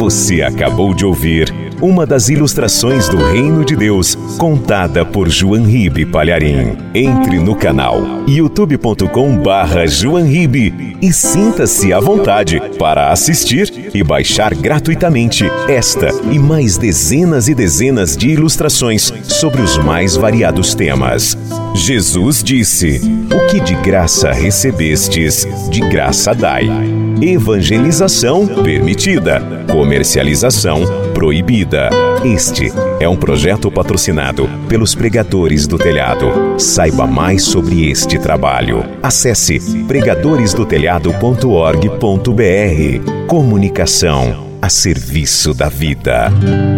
Você acabou de ouvir uma das ilustrações do Reino de Deus, contada por João Ribe Palharim. Entre no canal youtube.com/João Ribe e sinta-se à vontade para assistir e baixar gratuitamente esta e mais dezenas e dezenas de ilustrações sobre os mais variados temas. Jesus disse: "O que de graça recebestes, de graça dai." Evangelização permitida, comercialização proibida. Este é um projeto patrocinado pelos Pregadores do Telhado. Saiba mais sobre este trabalho. Acesse pregadoresdotelhado.org.br. Comunicação a serviço da vida.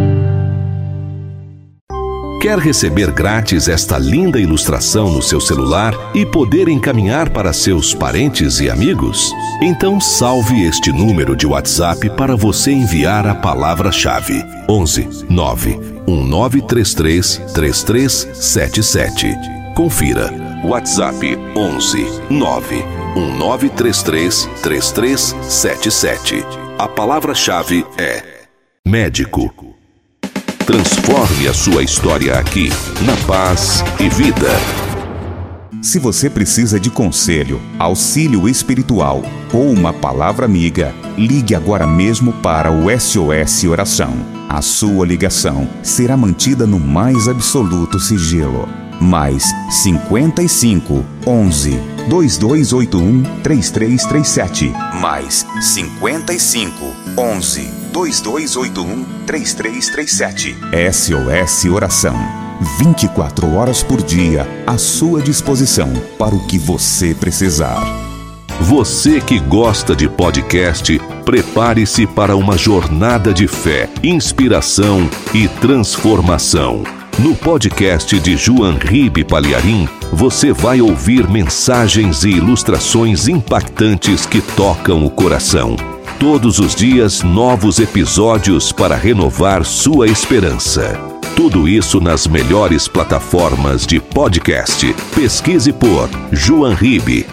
Quer receber grátis esta linda ilustração no seu celular e poder encaminhar para seus parentes e amigos? Então salve este número de WhatsApp para você enviar a palavra-chave: 11 9 1933 3377. Confira. WhatsApp 11 9 1933 3377. A palavra-chave é médico. Transforme a sua história aqui, na Paz e Vida. Se você precisa de conselho, auxílio espiritual ou uma palavra amiga, ligue agora mesmo para o SOS Oração. A sua ligação será mantida no mais absoluto sigilo. Mais 55 11 2281 3337. Mais 55 11 2281 3337. SOS Oração. 24 horas por dia à sua disposição para o que você precisar. Você que gosta de podcast, prepare-se para uma jornada de fé, inspiração e transformação. No podcast de João Ribe Palharim, você vai ouvir mensagens e ilustrações impactantes que tocam o coração. Todos os dias, novos episódios para renovar sua esperança. Tudo isso nas melhores plataformas de podcast. Pesquise por João Ribe,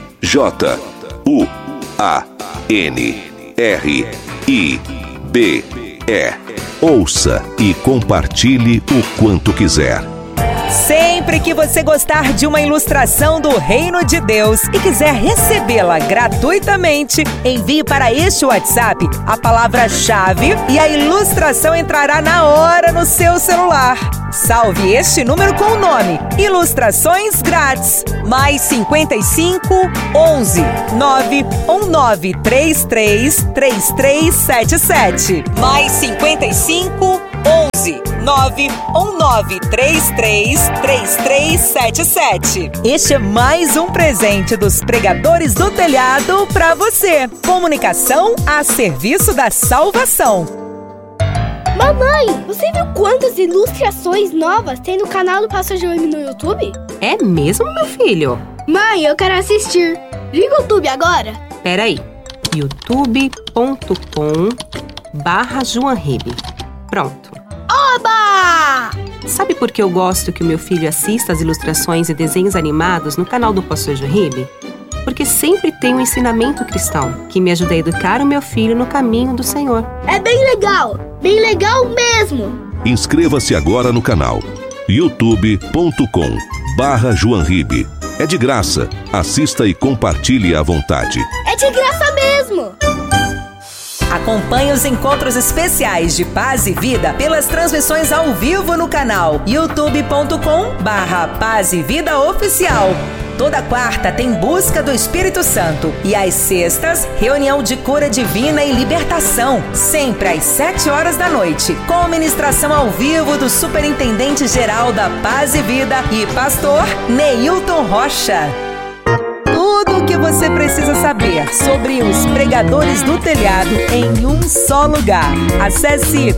JUANRIBE. Ouça e compartilhe o quanto quiser. Sempre que você gostar de uma ilustração do Reino de Deus e quiser recebê-la gratuitamente, envie para este WhatsApp a palavra-chave e a ilustração entrará na hora no seu celular. Salve este número com o nome Ilustrações Grátis. Mais 55 11 91933 3377. Mais 55 11 91933 3377. Este é mais um presente dos Pregadores do Telhado para você. Comunicação a serviço da salvação. Mamãe, você viu quantas ilustrações novas tem no canal do Pastor João no YouTube? É mesmo, meu filho? Mãe, eu quero assistir. Liga o YouTube agora. Peraí. youtube.com/João Ribe. Pronto. Oba! Sabe por que eu gosto que o meu filho assista as ilustrações e desenhos animados no canal do Pastor João Ribe? Porque sempre tem um ensinamento cristão que me ajuda a educar o meu filho no caminho do Senhor. É bem legal mesmo. Inscreva-se agora no canal youtube.com/João Ribe. É de graça. Assista e compartilhe à vontade. É de graça mesmo. Acompanhe os encontros especiais de Paz e Vida pelas transmissões ao vivo no canal youtube.com/Paz e Vida Oficial. Toda quarta tem Busca do Espírito Santo e às sextas, reunião de cura divina e libertação, sempre às 7 horas da noite, com ministração ao vivo do Superintendente Geral da Paz e Vida e pastor Neilton Rocha. Tudo o que você precisa saber sobre os Pregadores do Telhado em um só lugar. Acesse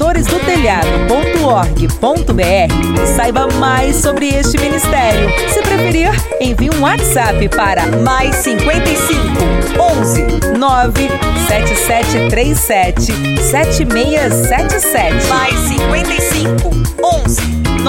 pregadoresdotelhado.org.br e saiba mais sobre este ministério. Se preferir, envie um WhatsApp para mais 55 11 97737 7677. Mais 55 11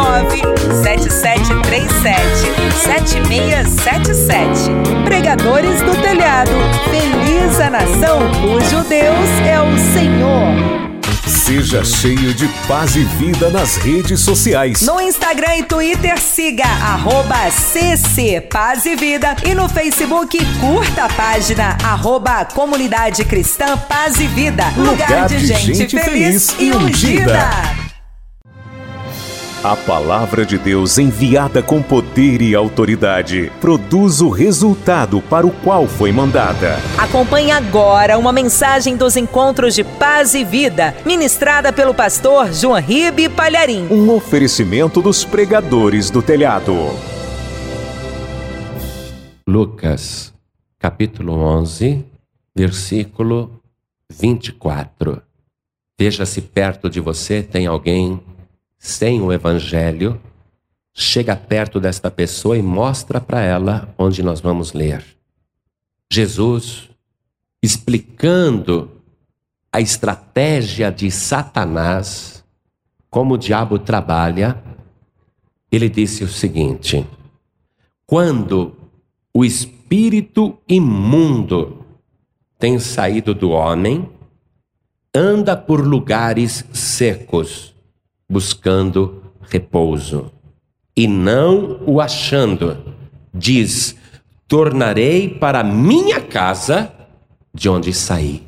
97737 7677. Pregadores do Telhado. Feliz a nação cujo Deus é o Senhor. Seja cheio de paz e vida nas redes sociais. No Instagram e Twitter, siga @CC Paz e Vida. E no Facebook, curta a página @Comunidade Cristã Paz e Vida. Lugar de gente feliz e ungida. A palavra de Deus enviada com poder e autoridade produz o resultado para o qual foi mandada. Acompanhe agora uma mensagem dos encontros de Paz e Vida, ministrada pelo pastor João Ribe Palharim. Um oferecimento dos pregadores do telhado. Lucas, capítulo 11, versículo 24. Veja se perto de você tem alguém sem o evangelho. Chega perto desta pessoa e mostra para ela onde nós vamos ler. Jesus, explicando a estratégia de Satanás, como o diabo trabalha, ele disse o seguinte: quando o espírito imundo tem saído do homem, anda por lugares secos, buscando repouso, e não o achando, diz: tornarei para minha casa de onde saí.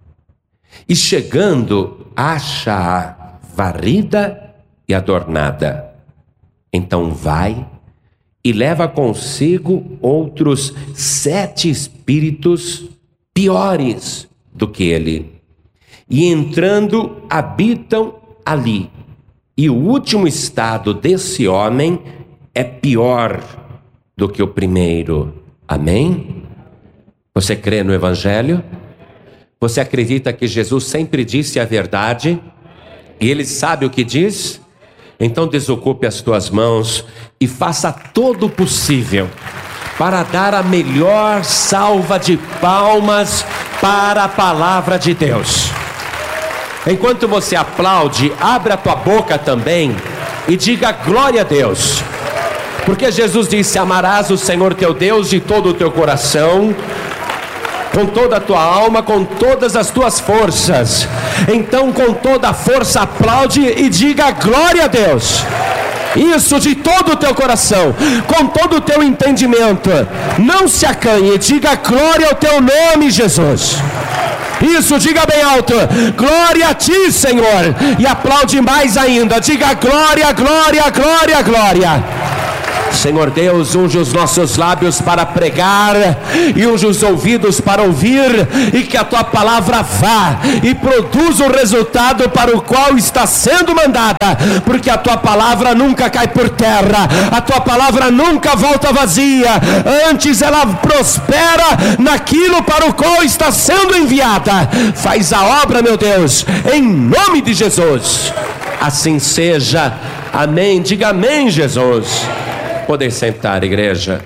E chegando, acha-a varrida e adornada. Então vai e leva consigo outros 7 espíritos piores do que ele. E entrando, habitam ali. E o último estado desse homem é pior do que o primeiro. Amém? Você crê no Evangelho? Você acredita que Jesus sempre disse a verdade? E Ele sabe o que diz? Então desocupe as tuas mãos e faça todo o possível para dar a melhor salva de palmas para a palavra de Deus. Enquanto você aplaude, abre a tua boca também e diga glória a Deus. Porque Jesus disse: amarás o Senhor teu Deus de todo o teu coração, com toda a tua alma, com todas as tuas forças. Então, com toda a força, aplaude e diga glória a Deus. Isso, de todo o teu coração, com todo o teu entendimento. Não se acanhe, diga glória ao teu nome, Jesus. Isso, diga bem alto: glória a ti, Senhor. E aplaude mais ainda, diga glória, glória, glória, glória. Senhor Deus, unge os nossos lábios para pregar e unge os ouvidos para ouvir, e que a tua palavra vá e produza o resultado para o qual está sendo mandada, porque a tua palavra nunca cai por terra, a tua palavra nunca volta vazia, antes ela prospera naquilo para o qual está sendo enviada. Faz a obra, meu Deus, em nome de Jesus. Assim seja. Amém. Diga amém, Jesus. Podem sentar, igreja.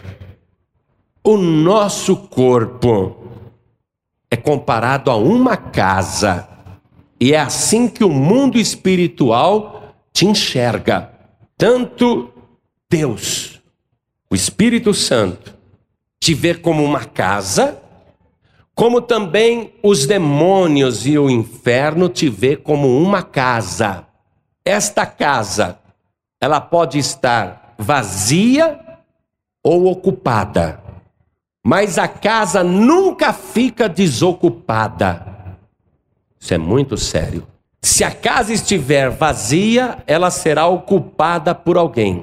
O nosso corpo é comparado a uma casa, e é assim que o mundo espiritual te enxerga. Tanto Deus, o Espírito Santo, te vê como uma casa, como também os demônios e o inferno te vê como uma casa. Esta casa, ela pode estar vazia ou ocupada, mas a casa nunca fica desocupada. Isso é muito sério. Se a casa estiver vazia, ela será ocupada por alguém.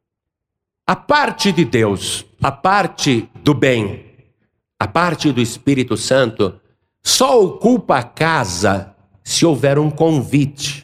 A parte de Deus, a parte do bem, a parte do Espírito Santo, só ocupa a casa se houver um convite.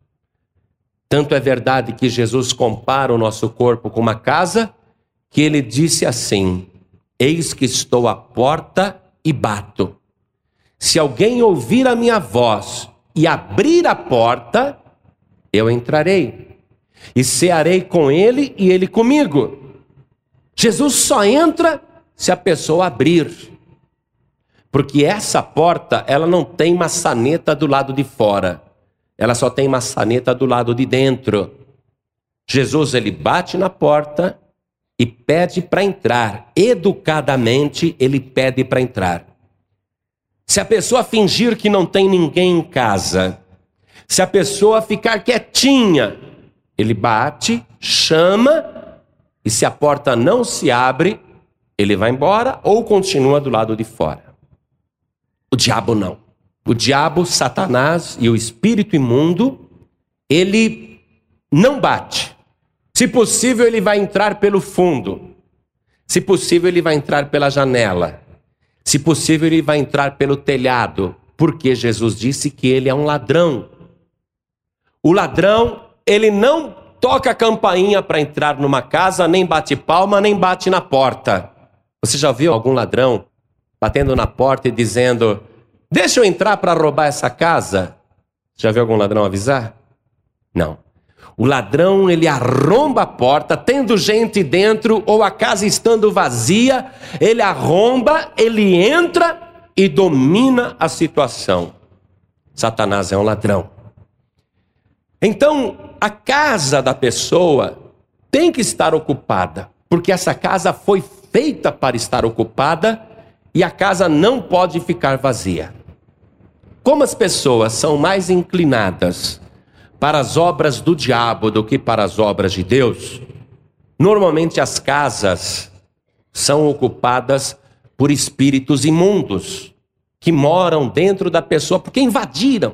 Tanto é verdade que Jesus compara o nosso corpo com uma casa, que ele disse assim: eis que estou à porta e bato. Se alguém ouvir a minha voz e abrir a porta, eu entrarei e cearei com ele e ele comigo. Jesus só entra se a pessoa abrir, porque essa porta, ela não tem maçaneta do lado de fora, ela só tem maçaneta do lado de dentro. Jesus, ele bate na porta e pede para entrar. Educadamente, ele pede para entrar. Se a pessoa fingir que não tem ninguém em casa, Se a pessoa ficar quietinha, ele bate, chama, e se a porta não se abre, ele vai embora ou continua do lado de fora. O diabo não. O diabo, Satanás e o espírito imundo, ele não bate. Se possível, ele vai entrar pelo fundo. Se possível, ele vai entrar pela janela. Se possível, ele vai entrar pelo telhado, porque Jesus disse que ele é um ladrão. O ladrão, ele não toca a campainha para entrar numa casa, nem bate palma, nem bate na porta. Você já viu algum ladrão batendo na porta e dizendo: deixa eu entrar para roubar essa casa? Já viu algum ladrão avisar? Não. O ladrão, ele arromba a porta, tendo gente dentro ou a casa estando vazia, ele arromba, ele entra e domina a situação. Satanás é um ladrão. Então, a casa da pessoa tem que estar ocupada, porque essa casa foi feita para estar ocupada e a casa não pode ficar vazia. Como as pessoas são mais inclinadas para as obras do diabo do que para as obras de Deus, normalmente as casas são ocupadas por espíritos imundos que moram dentro da pessoa porque invadiram.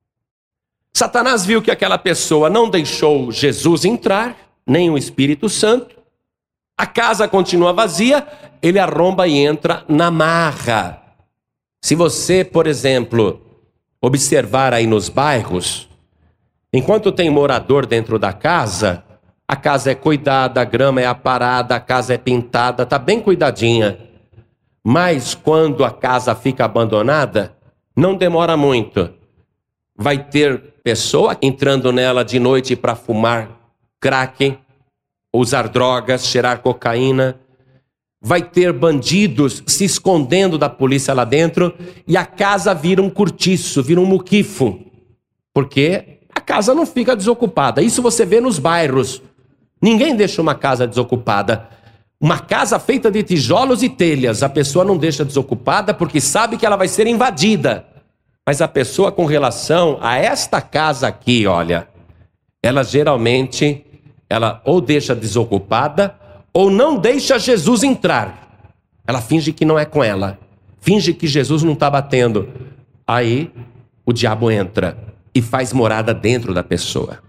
Satanás viu que aquela pessoa não deixou Jesus entrar, nem o Espírito Santo. A casa continua vazia, ele arromba e entra na marra. Se você, por exemplo, observar aí nos bairros, enquanto tem morador dentro da casa, a casa é cuidada, a grama é aparada, a casa é pintada, está bem cuidadinha. Mas quando a casa fica abandonada, não demora muito. Vai ter pessoa entrando nela de noite para fumar crack, usar drogas, cheirar cocaína. Vai ter bandidos se escondendo da polícia lá dentro e a casa vira um cortiço, vira um muquifo. Porque a casa não fica desocupada. Isso você vê nos bairros. Ninguém deixa uma casa desocupada. Uma casa feita de tijolos e telhas, a pessoa não deixa desocupada porque sabe que ela vai ser invadida. Mas a pessoa com relação a esta casa aqui, olha, ela geralmente, ela ou deixa desocupada ou não deixa Jesus entrar. Ela finge que não é com ela. Finge que Jesus não está batendo. Aí o diabo entra e faz morada dentro da pessoa.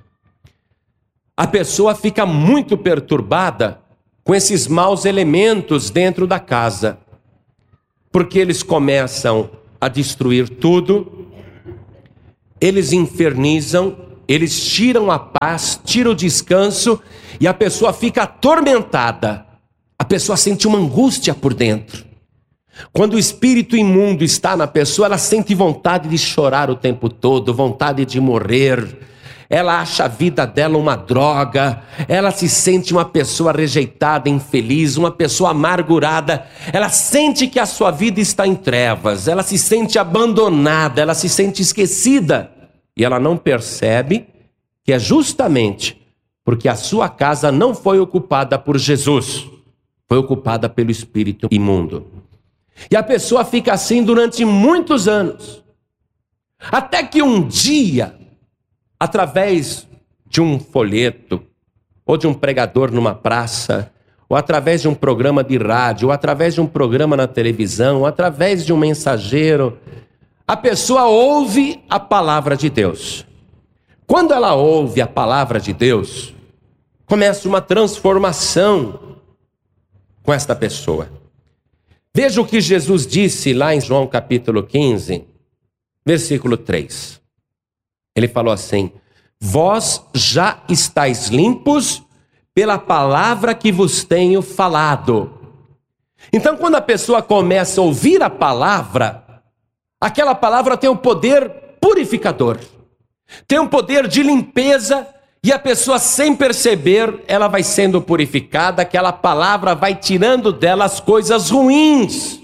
A pessoa fica muito perturbada com esses maus elementos dentro da casa. Porque eles começam a destruir tudo, eles infernizam, eles tiram a paz, tiram o descanso e a pessoa fica atormentada. A pessoa sente uma angústia por dentro. Quando o espírito imundo está na pessoa, ela sente vontade de chorar o tempo todo, vontade de morrer. Ela acha a vida dela uma droga, ela se sente uma pessoa rejeitada, infeliz, uma pessoa amargurada. Ela sente que a sua vida está em trevas, ela se sente abandonada, ela se sente esquecida. E ela não percebe que é justamente porque a sua casa não foi ocupada por Jesus, foi ocupada pelo espírito imundo. E a pessoa fica assim durante muitos anos, até que um dia, através de um folheto, ou de um pregador numa praça, ou através de um programa de rádio, ou através de um programa na televisão, ou através de um mensageiro, a pessoa ouve a palavra de Deus. Quando ela ouve a palavra de Deus, começa uma transformação com esta pessoa. Veja o que Jesus disse lá em João capítulo 15, versículo 3. Ele falou assim: vós já estáis limpos pela palavra que vos tenho falado. Então, quando a pessoa começa a ouvir a palavra, aquela palavra tem um poder purificador, tem um poder de limpeza, e a pessoa, sem perceber, ela vai sendo purificada, aquela palavra vai tirando dela as coisas ruins.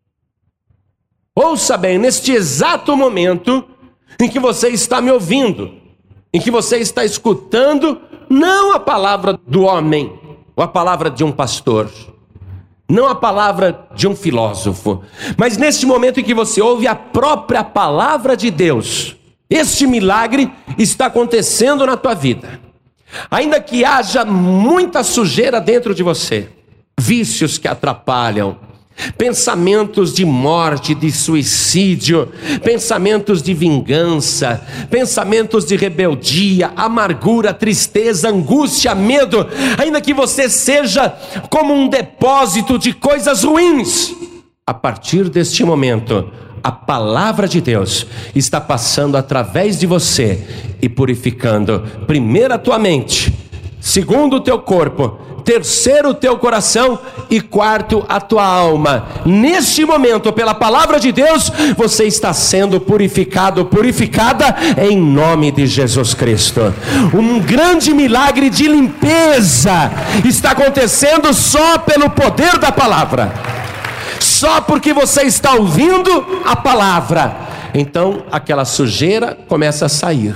Ouça bem, neste exato momento em que você está me ouvindo, em que você está escutando, não a palavra do homem, ou a palavra de um pastor, não a palavra de um filósofo, mas neste momento em que você ouve a própria palavra de Deus, Este milagre está acontecendo na tua vida. Ainda que haja muita sujeira dentro de você, vícios que atrapalham, pensamentos de morte, de suicídio, pensamentos de vingança, pensamentos de rebeldia, amargura, tristeza, angústia, medo, ainda que você seja como um depósito de coisas ruins, a partir deste momento, a palavra de Deus está passando através de você e purificando, primeiro a tua mente, segundo o teu corpo, terceiro o teu coração e quarto a tua alma. Neste momento, pela palavra de Deus, você está sendo purificado, purificada em nome de Jesus Cristo. Um grande milagre de limpeza está acontecendo só pelo poder da palavra. Só porque você está ouvindo a palavra, então aquela sujeira começa a sair.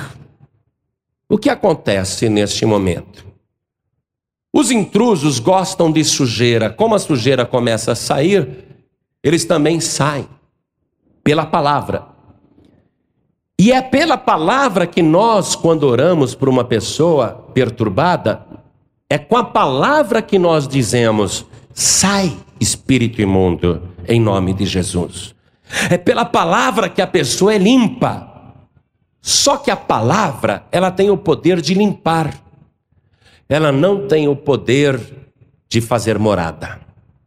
O que acontece neste momento? Os intrusos gostam de sujeira. Como a sujeira começa a sair, eles também saem pela palavra. E é pela palavra que nós, quando oramos por uma pessoa perturbada, é com a palavra que nós dizemos: sai, espírito imundo, em nome de Jesus. É pela palavra que a pessoa é limpa. Só que a palavra, ela tem o poder de limpar. Ela não tem o poder de fazer morada.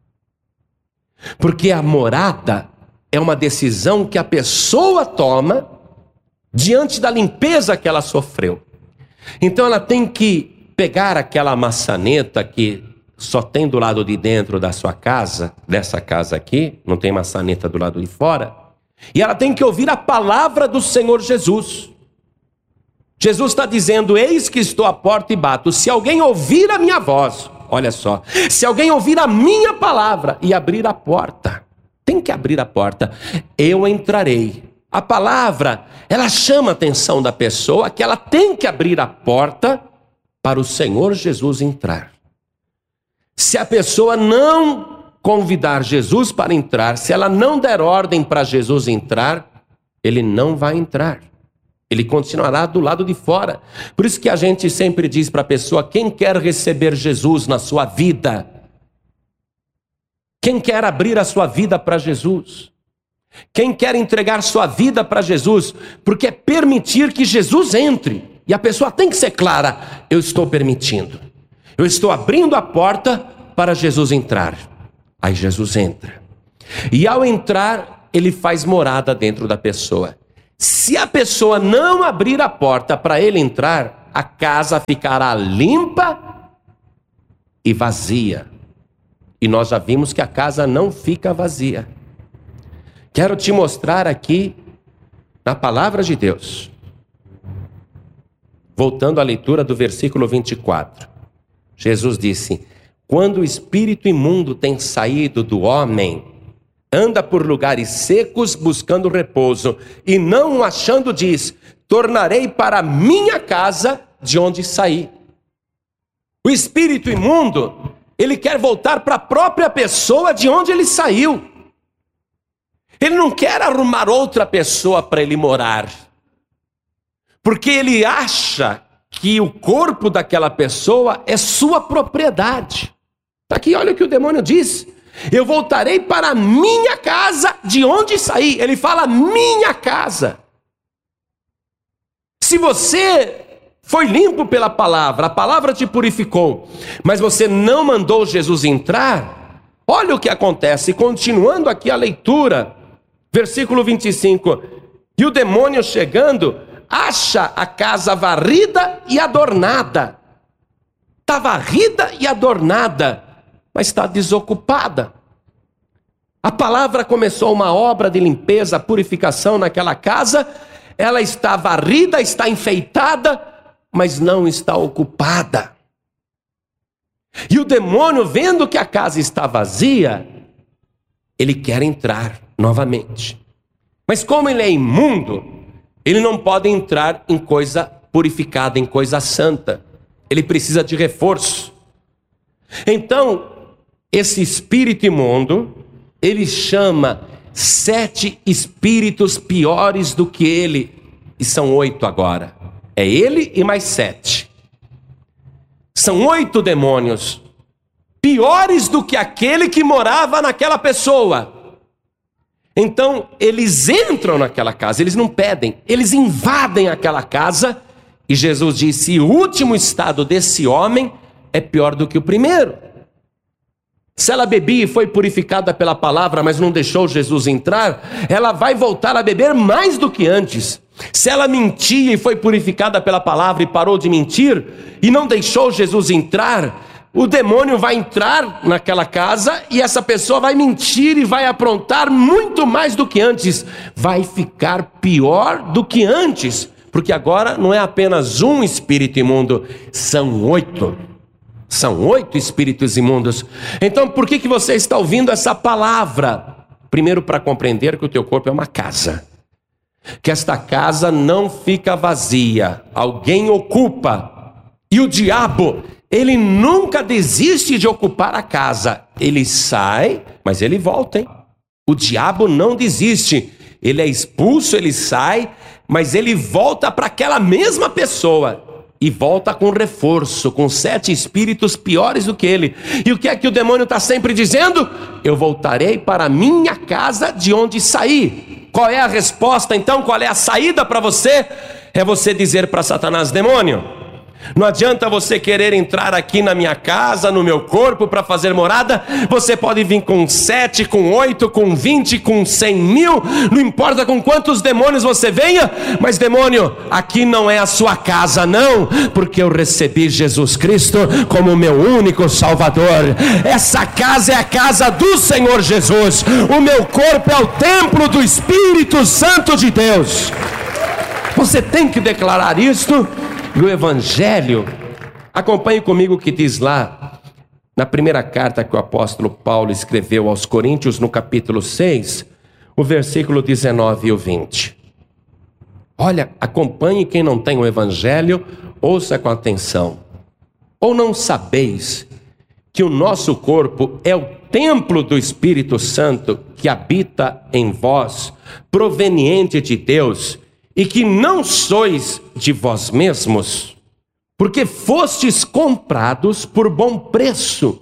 Porque a morada é uma decisão que a pessoa toma diante da limpeza que ela sofreu. Então ela tem que pegar aquela maçaneta que só tem do lado de dentro da sua casa, dessa casa aqui, não tem maçaneta do lado de fora, e ela tem que ouvir a palavra do Senhor Jesus. Jesus está dizendo: eis que estou à porta e bato, se alguém ouvir a minha voz, olha só, se alguém ouvir a minha palavra e abrir a porta, tem que abrir a porta, eu entrarei. A palavra, ela chama a atenção da pessoa que ela tem que abrir a porta para o Senhor Jesus entrar. Se a pessoa não convidar Jesus para entrar, se ela não der ordem para Jesus entrar, ele não vai entrar. Ele continuará do lado de fora. Por isso que a gente sempre diz para a pessoa: quem quer receber Jesus na sua vida? Quem quer abrir a sua vida para Jesus? Quem quer entregar sua vida para Jesus? Porque é permitir que Jesus entre. E a pessoa tem que ser clara: eu estou permitindo. Eu estou abrindo a porta para Jesus entrar. Aí Jesus entra. E ao entrar, ele faz morada dentro da pessoa. Se a pessoa não abrir a porta para ele entrar, a casa ficará limpa e vazia. E nós já vimos que a casa não fica vazia. Quero te mostrar aqui, na palavra de Deus, voltando à leitura do versículo 24. Jesus disse: quando o espírito imundo tem saído do homem, anda por lugares secos buscando repouso, e não o achando, diz: tornarei para minha casa de onde saí. O espírito imundo, ele quer voltar para a própria pessoa de onde ele saiu. Ele não quer arrumar outra pessoa para ele morar, porque ele acha que o corpo daquela pessoa é sua propriedade. Aqui olha o que o demônio diz: eu voltarei para a minha casa de onde saí. Ele fala minha casa. Se você foi limpo pela palavra, a palavra te purificou, mas você não mandou Jesus entrar, olha o que acontece. Continuando aqui a leitura, versículo 25: e o demônio chegando, acha a casa varrida e adornada. Está varrida e adornada, mas está desocupada. A palavra começou uma obra de limpeza, purificação naquela casa. Ela está varrida, está enfeitada, mas não está ocupada. E o demônio, vendo que a casa está vazia, ele quer entrar novamente. Mas como ele é imundo, ele não pode entrar em coisa purificada, em coisa santa. Ele precisa de reforço. Então, esse espírito imundo, ele chama 7 espíritos piores do que ele e são 8 agora. É ele e mais 7. São 8 demônios, piores do que aquele que morava naquela pessoa. Então, eles entram naquela casa, eles não pedem, eles invadem aquela casa. E Jesus disse: o último estado desse homem é pior do que o primeiro. Se ela bebia e foi purificada pela palavra, mas não deixou Jesus entrar, ela vai voltar a beber mais do que antes. Se ela mentia e foi purificada pela palavra e parou de mentir, e não deixou Jesus entrar, o demônio vai entrar naquela casa e essa pessoa vai mentir e vai aprontar muito mais do que antes. Vai ficar pior do que antes, porque agora não é apenas um espírito imundo, são 8. São 8 espíritos imundos. Então por que você está ouvindo essa palavra? Primeiro, para compreender que o teu corpo é uma casa, que esta casa não fica vazia, alguém ocupa. E o diabo, ele nunca desiste de ocupar a casa. Ele sai, mas ele volta, hein? O diabo não desiste. Ele é expulso, ele sai, mas ele volta para aquela mesma pessoa. E volta com reforço, com 7 espíritos piores do que ele. E o que é que o demônio está sempre dizendo? Eu voltarei para a minha casa de onde saí. Qual é a resposta então? Qual é a saída para você? É você dizer para Satanás: demônio, não adianta você querer entrar aqui na minha casa, no meu corpo, para fazer morada. Você pode vir com 7, com 8, com 20, com 100 mil. Não importa com quantos demônios você venha. Mas demônio, aqui não é a sua casa não, porque eu recebi Jesus Cristo como meu único Salvador. Essa casa é a casa do Senhor Jesus. O meu corpo é o templo do Espírito Santo de Deus. Você tem que declarar isto. E o Evangelho, acompanhe comigo o que diz lá, na primeira carta que o apóstolo Paulo escreveu aos Coríntios, no capítulo 6, o versículo 19 e o 20. Olha, acompanhe quem não tem o Evangelho, ouça com atenção. Ou não sabeis que o nosso corpo é o templo do Espírito Santo que habita em vós, proveniente de Deus, e que não sois de vós mesmos, porque fostes comprados por bom preço.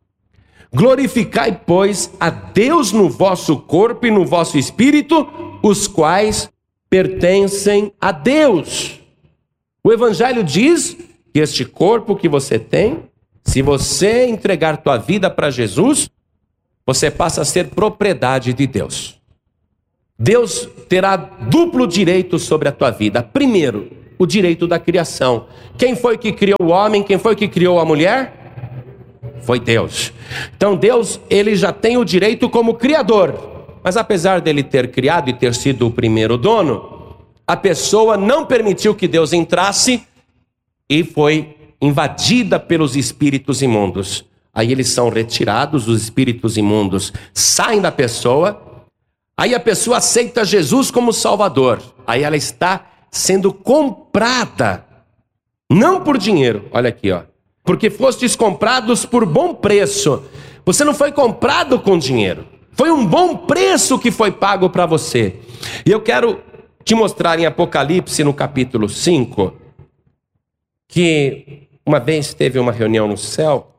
Glorificai, pois, a Deus no vosso corpo e no vosso espírito, os quais pertencem a Deus. O Evangelho diz que este corpo que você tem, se você entregar tua vida para Jesus, você passa a ser propriedade de Deus. Deus terá duplo direito sobre a tua vida. Primeiro, o direito da criação. Quem foi que criou o homem? Quem foi que criou a mulher? Foi Deus. Então Deus, ele já tem o direito como criador. Mas apesar dele ter criado e ter sido o primeiro dono, a pessoa não permitiu que Deus entrasse e foi invadida pelos espíritos imundos. Aí eles são retirados, os espíritos imundos saem da pessoa. Aí a pessoa aceita Jesus como Salvador. Aí ela está sendo comprada, não por dinheiro. Olha aqui, ó. Porque fostes comprados por bom preço. Você não foi comprado com dinheiro. Foi um bom preço que foi pago para você. E eu quero te mostrar em Apocalipse, no capítulo 5, que uma vez teve uma reunião no céu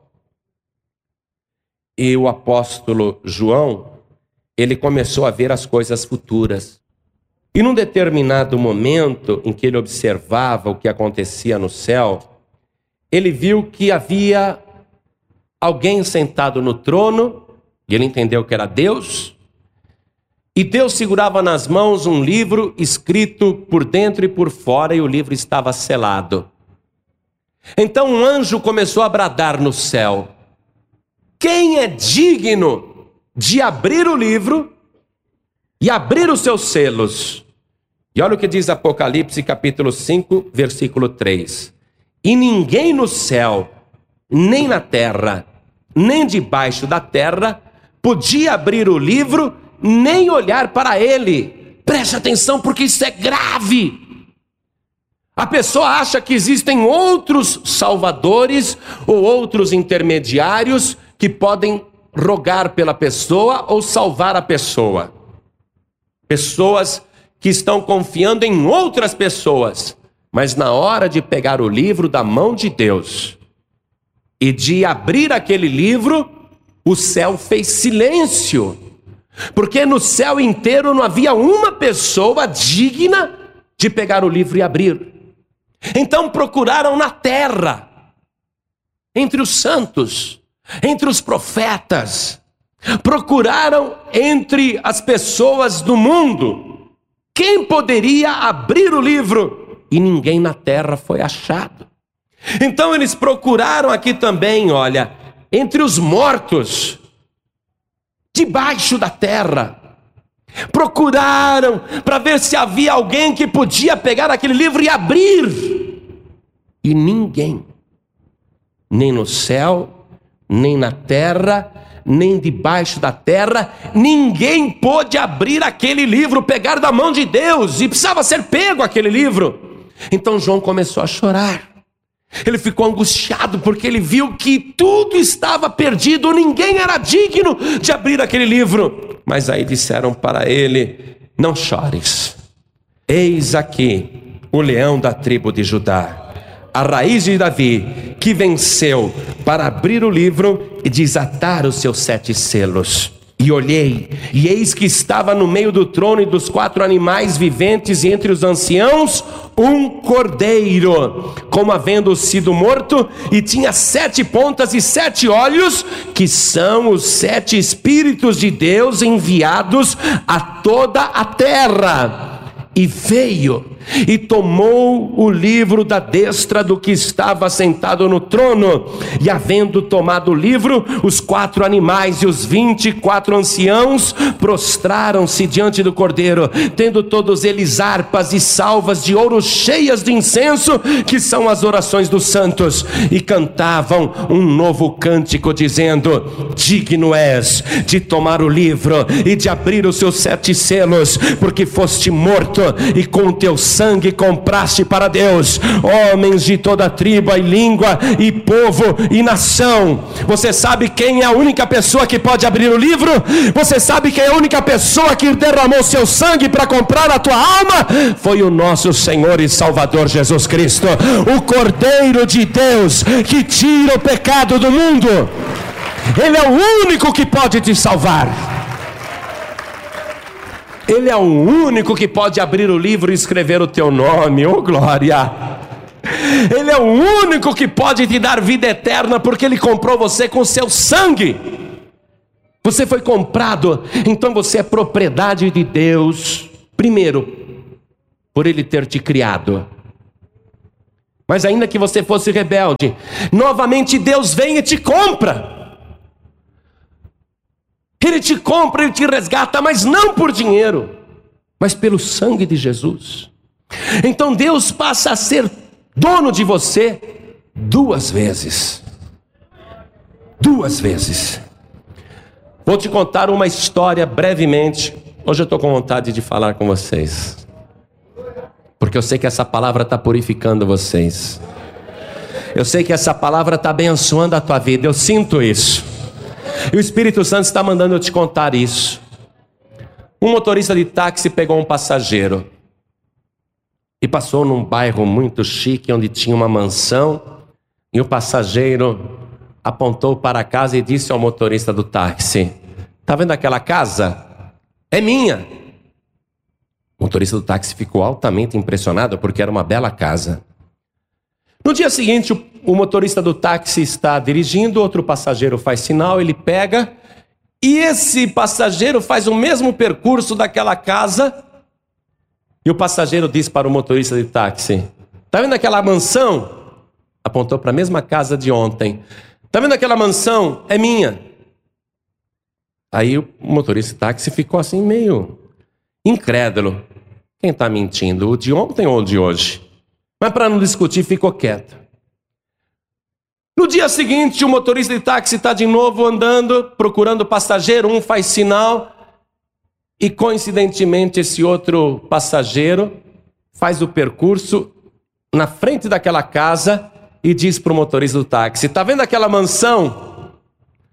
e o apóstolo João, ele começou a ver as coisas futuras. E num determinado momento em que ele observava o que acontecia no céu, ele viu que havia alguém sentado no trono, e ele entendeu que era Deus, e Deus segurava nas mãos um livro escrito por dentro e por fora, e o livro estava selado. Então um anjo começou a bradar no céu: quem é digno de abrir o livro e abrir os seus selos? E olha o que diz Apocalipse capítulo 5, versículo 3. E ninguém no céu, nem na terra, nem debaixo da terra, podia abrir o livro, nem olhar para ele. Preste atenção, porque isso é grave. A pessoa acha que existem outros salvadores ou outros intermediários que podem rogar pela pessoa ou salvar a pessoa. Pessoas que estão confiando em outras pessoas, mas na hora de pegar o livro da mão de Deus e de abrir aquele livro, o céu fez silêncio, porque no céu inteiro não havia uma pessoa digna de pegar o livro e abrir. Então procuraram na terra, entre os santos, entre os profetas, procuraram entre as pessoas do mundo, quem poderia abrir o livro, e ninguém na terra foi achado. Então eles procuraram aqui também, olha, entre os mortos, debaixo da terra, procuraram para ver se havia alguém que podia pegar aquele livro e abrir, e ninguém, nem no céu, nem na terra, nem debaixo da terra, ninguém pôde abrir aquele livro, pegar da mão de Deus, e precisava ser pego aquele livro. Então João começou a chorar. Ele ficou angustiado porque ele viu que tudo estava perdido, ninguém era digno de abrir aquele livro. Mas aí disseram para ele: não chores, eis aqui o leão da tribo de Judá, a raiz de Davi, que venceu para abrir o livro e desatar os seus 7 selos. E olhei, e eis que estava no meio do trono e dos 4 animais viventes, e entre os anciãos um cordeiro, como havendo sido morto, e tinha 7 pontas e 7 olhos, que são os 7 Espíritos de Deus enviados a toda a terra. E veio e tomou o livro da destra do que estava sentado no trono, e havendo tomado o livro, os 4 animais e os 24 anciãos prostraram-se diante do cordeiro, tendo todos eles harpas e salvas de ouro cheias de incenso, que são as orações dos santos, e cantavam um novo cântico, dizendo: digno és de tomar o livro e de abrir os seus 7 selos, porque foste morto e com o teu sangue compraste para Deus homens de toda tribo e língua e povo e nação. Você sabe quem é a única pessoa que pode abrir o livro? Você sabe quem é a única pessoa que derramou seu sangue para comprar a tua alma? Foi o nosso Senhor e Salvador Jesus Cristo, o Cordeiro de Deus que tira o pecado do mundo. Ele é o único que pode te salvar. Ele é o único que pode abrir o livro e escrever o teu nome, oh glória! Ele é o único que pode te dar vida eterna, porque Ele comprou você com seu sangue. Você foi comprado, então você é propriedade de Deus. Primeiro, por Ele ter te criado. Mas ainda que você fosse rebelde, novamente Deus vem e te compra. Ele te compra, Ele te resgata, mas não por dinheiro, mas pelo sangue de Jesus. Então Deus passa a ser dono de você 2 vezes. 2 vezes. Vou te contar uma história brevemente. Hoje eu estou com vontade de falar com vocês, porque eu sei que essa palavra está purificando vocês. Eu sei que essa palavra está abençoando a tua vida, eu sinto isso. E o Espírito Santo está mandando eu te contar isso. Um motorista de táxi pegou um passageiro e passou num bairro muito chique, onde tinha uma mansão, e o passageiro apontou para a casa e disse ao motorista do táxi: está vendo aquela casa? É minha. O motorista do táxi ficou altamente impressionado, porque era uma bela casa. No dia seguinte, o motorista do táxi está dirigindo, outro passageiro faz sinal, ele pega, e esse passageiro faz o mesmo percurso daquela casa, e o passageiro diz para o motorista de táxi: está vendo aquela mansão? Apontou para a mesma casa de ontem. Está vendo aquela mansão? É minha. Aí o motorista de táxi ficou assim meio incrédulo. Quem está mentindo? O de ontem ou o de hoje? Mas para não discutir, ficou quieto. No dia seguinte, o motorista de táxi está de novo andando, procurando passageiro. Um faz sinal e, coincidentemente, esse outro passageiro faz o percurso na frente daquela casa e diz para o motorista do táxi: está vendo aquela mansão?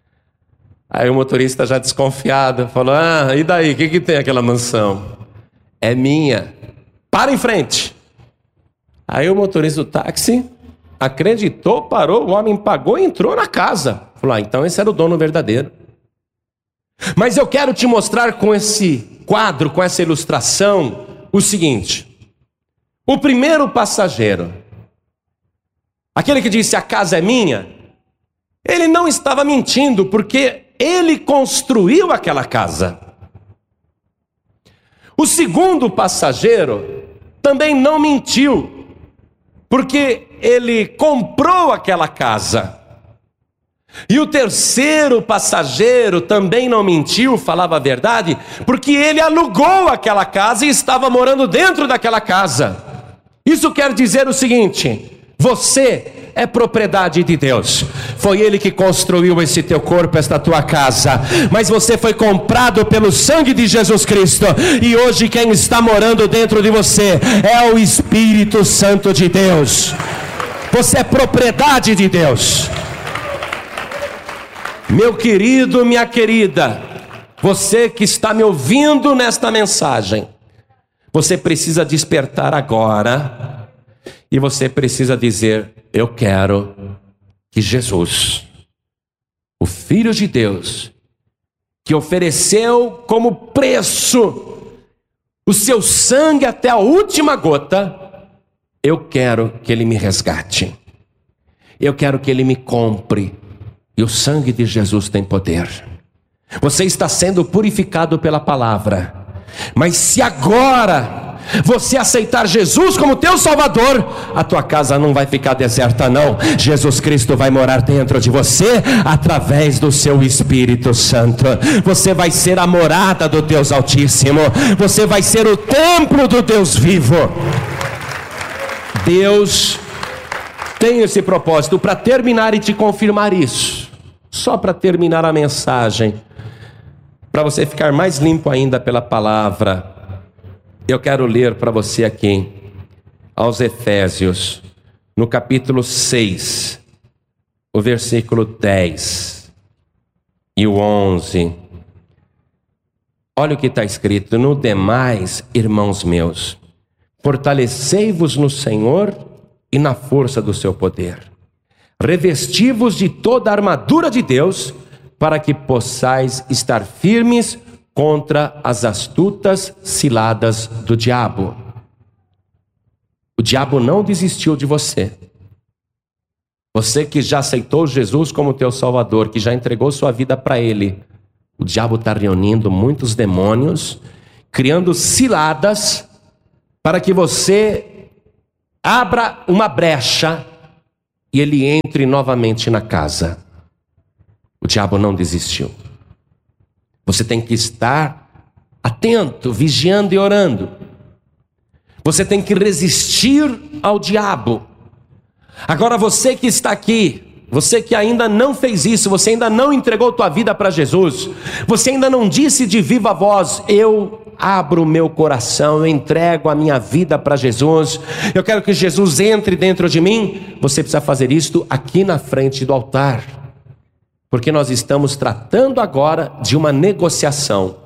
Aí o motorista, já desconfiado, falou: ah, e daí? O que tem aquela mansão? é minha. Para em frente. Aí o motorista do táxi acreditou, parou, o homem pagou e entrou na casa. Falou, então esse era o dono verdadeiro. Mas eu quero te mostrar com esse quadro, com essa ilustração, o seguinte. O primeiro passageiro, aquele que disse a casa é minha, ele não estava mentindo, porque ele construiu aquela casa. O segundo passageiro também não mentiu, porque ele comprou aquela casa. E o terceiro passageiro também não mentiu, falava a verdade, porque ele alugou aquela casa e estava morando dentro daquela casa. Isso quer dizer o seguinte: você é propriedade de Deus. Foi Ele que construiu esse teu corpo, esta tua casa. Mas você foi comprado pelo sangue de Jesus Cristo. E hoje quem está morando dentro de você é o Espírito Santo de Deus. Você é propriedade de Deus. Meu querido, minha querida, você que está me ouvindo nesta mensagem, você precisa despertar agora. E você precisa dizer, eu quero que Jesus, o Filho de Deus, que ofereceu como preço o seu sangue até a última gota, eu quero que Ele me resgate. Eu quero que Ele me compre. E o sangue de Jesus tem poder. Você está sendo purificado pela palavra. Mas se agora você aceitar Jesus como teu Salvador, a tua casa não vai ficar deserta não. Jesus Cristo vai morar dentro de você através do seu Espírito Santo. Você vai ser a morada do Deus Altíssimo. Você vai ser o templo do Deus vivo. Deus tem esse propósito para terminar e te confirmar isso. Só para terminar a mensagem, para você ficar mais limpo ainda pela palavra, eu quero ler para você aqui, aos Efésios, no capítulo 6, o versículo 10 e o 11. Olha o que está escrito: no demais, irmãos meus, fortalecei-vos no Senhor e na força do seu poder. Revesti-vos de toda a armadura de Deus, para que possais estar firmes contra as astutas ciladas do diabo. O diabo não desistiu de você. Você que já aceitou Jesus como teu Salvador, que já entregou sua vida para Ele, o diabo está reunindo muitos demônios, criando ciladas, para que você abra uma brecha e ele entre novamente na casa. O diabo não desistiu. Você tem que estar atento, vigiando e orando. Você tem que resistir ao diabo. Agora você que está aqui, você que ainda não fez isso, você ainda não entregou tua vida para Jesus, você ainda não disse de viva voz, eu abro o meu coração, eu entrego a minha vida para Jesus, eu quero que Jesus entre dentro de mim. Você precisa fazer isto aqui na frente do altar. Porque nós estamos tratando agora de uma negociação.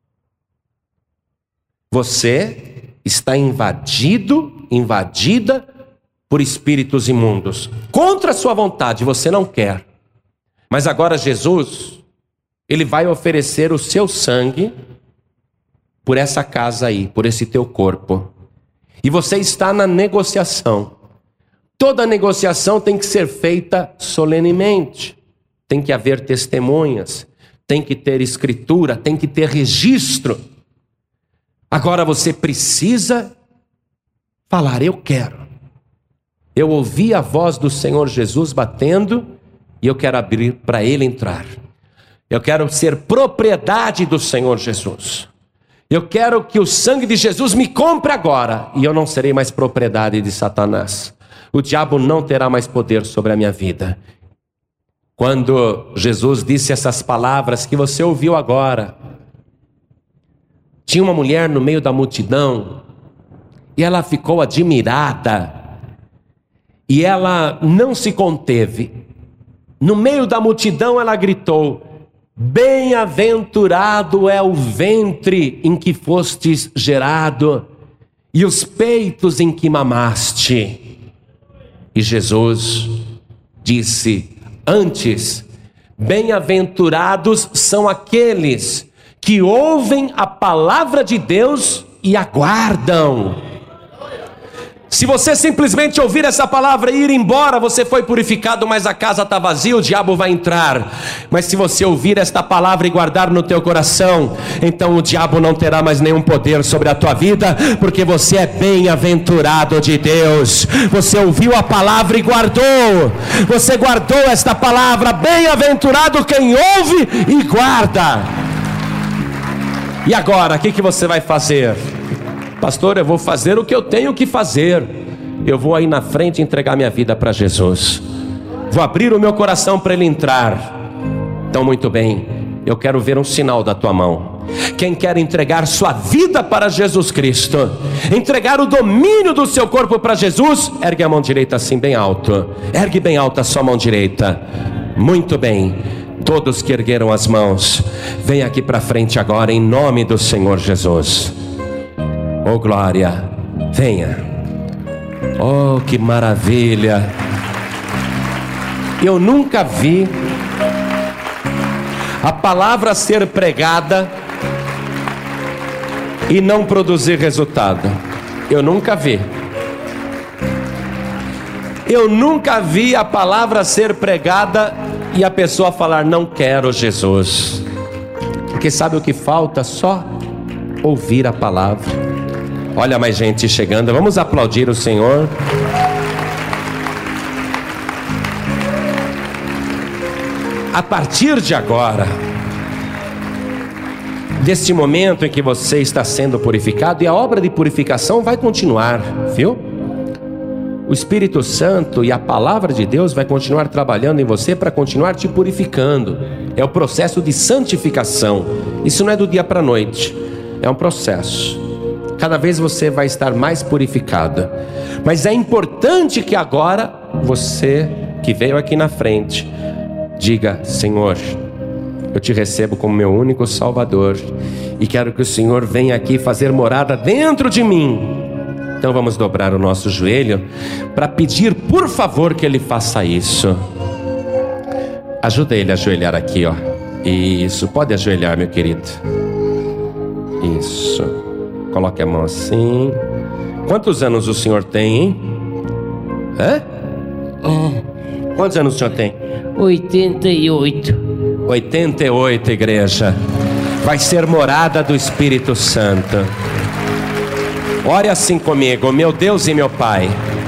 Você está invadida por espíritos imundos. Contra a sua vontade, você não quer. Mas agora Jesus, Ele vai oferecer o seu sangue por essa casa aí, por esse teu corpo. E você está na negociação. Toda negociação tem que ser feita solenemente. Tem que haver testemunhas, tem que ter escritura, tem que ter registro. Agora você precisa falar, eu quero. Eu ouvi a voz do Senhor Jesus batendo e eu quero abrir para Ele entrar. Eu quero ser propriedade do Senhor Jesus. Eu quero que o sangue de Jesus me compre agora e eu não serei mais propriedade de Satanás. O diabo não terá mais poder sobre a minha vida. Quando Jesus disse essas palavras que você ouviu agora, tinha uma mulher no meio da multidão e ela ficou admirada e ela não se conteve. No meio da multidão ela gritou: Bem-aventurado é o ventre em que fostes gerado e os peitos em que mamaste. E Jesus disse: antes, bem-aventurados são aqueles que ouvem a palavra de Deus e aguardam. Se você simplesmente ouvir essa palavra e ir embora, você foi purificado, mas a casa está vazia, o diabo vai entrar. Mas se você ouvir esta palavra e guardar no teu coração, então o diabo não terá mais nenhum poder sobre a tua vida, porque você é bem-aventurado de Deus. Você ouviu a palavra e guardou. Você guardou esta palavra. Bem-aventurado quem ouve e guarda. E agora, o que você vai fazer? Pastor, eu vou fazer o que eu tenho que fazer. Eu vou aí na frente entregar minha vida para Jesus. Vou abrir o meu coração para Ele entrar. Então, muito bem, eu quero ver um sinal da tua mão. Quem quer entregar sua vida para Jesus Cristo, entregar o domínio do seu corpo para Jesus, ergue a mão direita assim bem alto. Ergue bem alta a sua mão direita. Muito bem. Todos que ergueram as mãos, vem aqui para frente agora em nome do Senhor Jesus. Oh glória, venha. Oh que maravilha. Eu nunca vi a palavra ser pregada e não produzir resultado. Eu nunca vi. Eu nunca vi a palavra ser pregada e a pessoa falar: não quero Jesus. Porque sabe o que falta? Só ouvir a palavra. Olha mais gente chegando, vamos aplaudir o Senhor. A partir de agora, deste momento em que você está sendo purificado, e a obra de purificação vai continuar, viu? O Espírito Santo e a palavra de Deus vai continuar trabalhando em você para continuar te purificando. É o processo de santificação. Isso não é do dia para a noite, é um processo. Cada vez você vai estar mais purificado. Mas é importante que agora você que veio aqui na frente diga: Senhor, eu te recebo como meu único Salvador e quero que o Senhor venha aqui fazer morada dentro de mim. Então vamos dobrar o nosso joelho para pedir, por favor, que Ele faça isso. Ajuda ele a ajoelhar aqui, ó. Isso, pode ajoelhar, meu querido. Isso. Coloque a mão assim. Quantos anos o senhor tem, hein? Hã? Quantos anos o senhor tem? 88. 88, igreja. Vai ser morada do Espírito Santo. Ore assim comigo: meu Deus e meu Pai,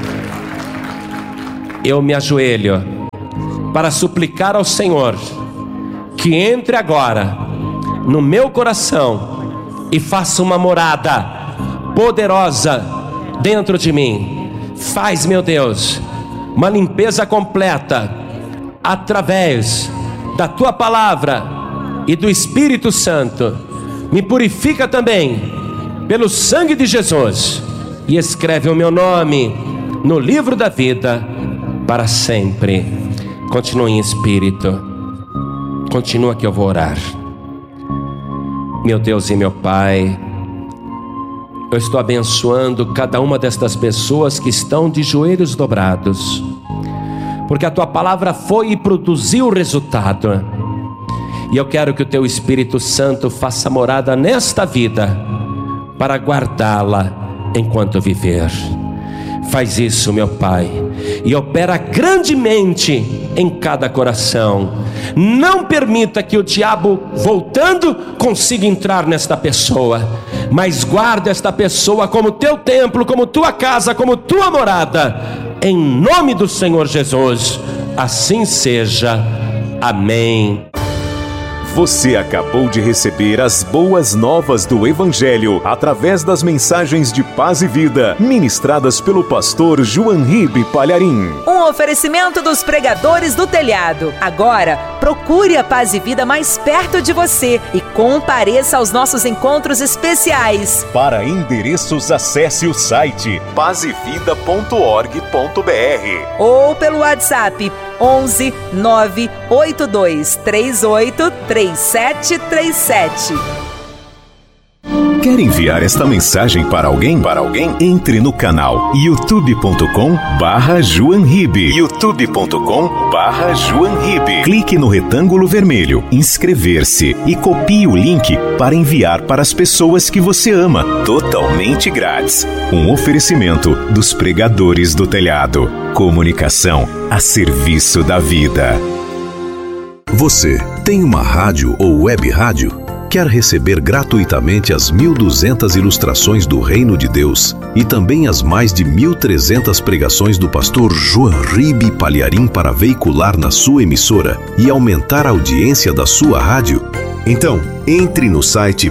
eu me ajoelho para suplicar ao Senhor que entre agora no meu coração e faça uma morada poderosa dentro de mim. Faz, meu Deus, uma limpeza completa através da Tua palavra e do Espírito Santo. Me purifica também pelo sangue de Jesus e escreve o meu nome no livro da vida para sempre. Continue em espírito. Continua que eu vou orar. Meu Deus e meu Pai, eu estou abençoando cada uma destas pessoas que estão de joelhos dobrados, porque a Tua palavra foi e produziu resultado. E eu quero que o Teu Espírito Santo faça morada nesta vida para guardá-la enquanto viver. Faz isso, meu Pai, e opera grandemente em cada coração. Não permita que o diabo, voltando, consiga entrar nesta pessoa, mas guarda esta pessoa como Teu templo, como Tua casa, como Tua morada, em nome do Senhor Jesus. Assim seja. Amém. Você acabou de receber as boas novas do Evangelho através das mensagens de paz e vida ministradas pelo pastor João Ribe Palharim. Um oferecimento dos pregadores do telhado. Agora, procure a Paz e Vida mais perto de você e compareça aos nossos encontros especiais. Para endereços, acesse o site pazevida.org.br ou pelo WhatsApp 11 98238 3737. Quer enviar esta mensagem para alguém? Entre no canal youtube.com/JoanRibe. youtube.com/JoanRibe. Clique no retângulo vermelho, inscrever-se e copie o link para enviar para as pessoas que você ama, totalmente grátis. Um oferecimento dos Pregadores do Telhado. Comunicação a serviço da vida. Você tem uma rádio ou web rádio? Quer receber gratuitamente as 1.200 ilustrações do Reino de Deus e também as mais de 1.300 pregações do pastor JoanRibe Palharim para veicular na sua emissora e aumentar a audiência da sua rádio? Então, entre no site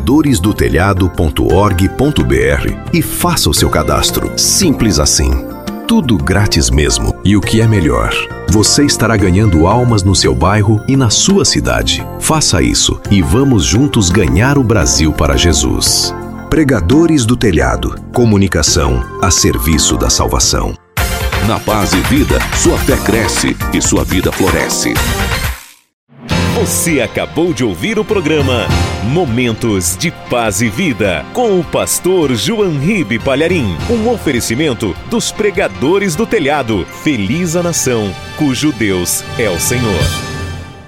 pregadoresdotelhado.org.br e faça o seu cadastro. Simples assim. Tudo grátis mesmo. E o que é melhor, você estará ganhando almas no seu bairro e na sua cidade. Faça isso e vamos juntos ganhar o Brasil para Jesus. Pregadores do Telhado. Comunicação a serviço da salvação. Na Paz e Vida, sua fé cresce e sua vida floresce. Você acabou de ouvir o programa Momentos de Paz e Vida, com o pastor JoanRibe Palharim. Um oferecimento dos Pregadores do Telhado. Feliz a nação, cujo Deus é o Senhor.